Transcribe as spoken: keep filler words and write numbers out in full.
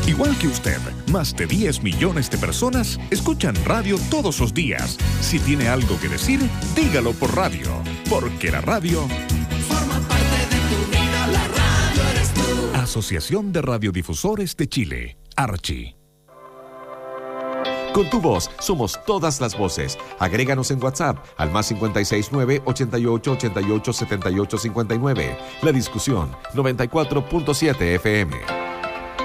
Igual que usted, más de diez millones de personas escuchan radio todos los días. Si tiene algo que decir, dígalo por radio, porque la radio forma parte de tu vida, la radio eres tú. Asociación de Radiodifusores de Chile, Archi. Con tu voz somos todas las voces. Agréganos en WhatsApp al más cinco seis nueve, ochenta y ocho, ochenta y ocho, setenta y ocho cincuenta y nueve. La Discusión noventa y cuatro punto siete F M.